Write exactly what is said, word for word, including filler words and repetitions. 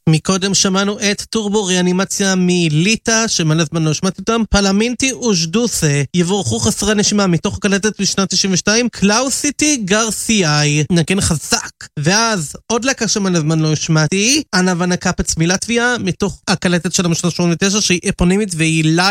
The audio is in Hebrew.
מקודם שמענו את טורבו ריאנימציה מליטה, שמלא זמן לא השמעתי אותם. פלמינטי ושדוסה, יבורכו חסרי נשימה, מתוך הקלטת בשנת תשעים ושתיים, קלאוסיטי גרסיאי, נגן חזק. ואז עוד להקה שמלא זמן לא השמעתי, אנה ונה קפץ מלטביה, מתוך הקלטת של המשנה שמונים ותשע, שהיא אפונימית והיא